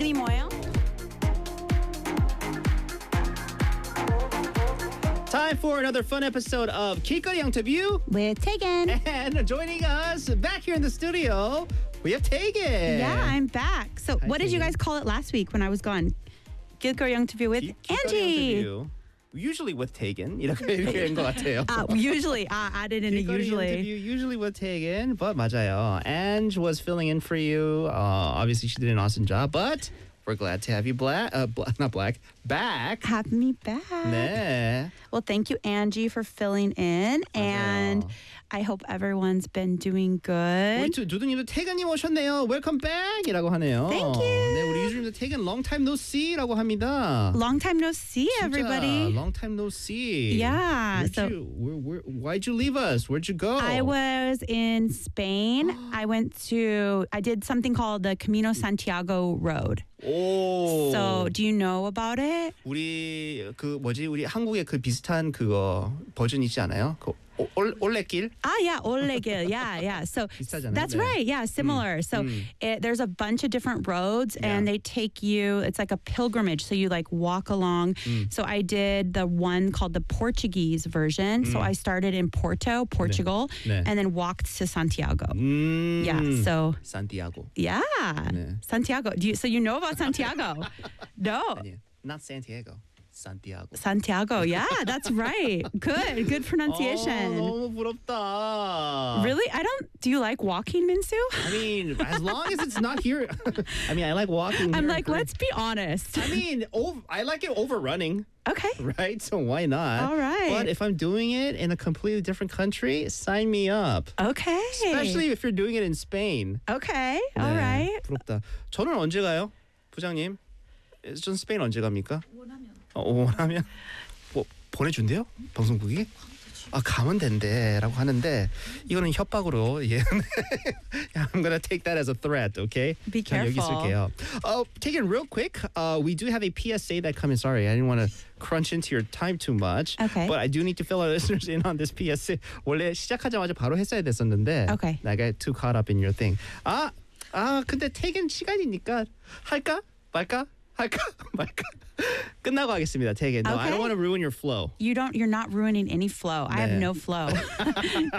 기근이 뭐예요? Time for another fun episode of Kiko Interview. With Tegan. And joining us back here in the studio, we have Tegan. Yeah, I'm back. So Hi, what did you Tegan. guys call it last week when I was gone? 길거리 interview with Angie. Interview. Usually with Tegan. 이렇게 얘기한 것 같아요. Usually, added in a 길거리 usually. interview, usually with Tegan, but 맞아요. Ange was filling in for you. Obviously, she did an awesome job, but we're glad to have you back. Have me back. 네. Well, thank you, Angie, for filling in. And I hope everyone's been doing 우리 good. 두두님도 태근님 오셨네요. Welcome back이라고 하네요. Thank you. 네, 우리 유주님도 태근 long time no see라고 합니다. Long time no see, 진짜 everybody. long time no see. Yeah, so- Why'd you leave us? Where'd you go? I was in Spain. I did something called the Camino Santiago Road. 오. So, do you know about it? 우리 우리 한국에 그 비슷한 그거 버전 있지 않아요? 그 올레길? Yeah, Olegil. Yeah. So 비슷하잖아요. that's 네. right. Yeah, similar. So there's a bunch of different roads, and Yeah. they take you. It's like a pilgrimage. So you like walk along. So I did the one called the Portuguese version. So I started in Porto, Portugal, 네. and then walked to Santiago. Yeah. So 산티아고. yeah, 네. Santiago. So you know about Santiago? No. 아니에요. Not Santiago. 산티아고. Santiago. Yeah, that's right. Good pronunciation. 너무 부럽다. Really? Do you like walking, Minsu? I mean, as long as it's not here. I mean, I like walking. I'm here. like, let's be honest. I mean, I like it overrunning, Okay. right? So why not? All right. But if I'm doing it in a completely different country, sign me up. Okay. Especially if you're doing it in Spain. Okay. All 네, right. 부럽다. 저는 언제 가요, 부장님? 전 스페인 언제 갑니까? 원하면 뭐 보내준대요? 방송국이? 가면 된대라고 하는데 이거는 협박으로 예. I'm gonna take that as a threat, okay? Be 전 여기 careful. 있을게요. Taken real quick. We do have a PSA that come in. Sorry, I didn't want to crunch into your time too much. Okay. But I do need to fill our listeners in on this PSA. 원래 시작하자마자 바로 했어야 됐었는데. Okay. I got too caught up in your thing. 근데 퇴근 시간이니까 할까 말까? 끝나고 하겠습니다. Take it. No, I Okay. don't want to ruin your flow. You're not ruining any flow. I have 네. no flow.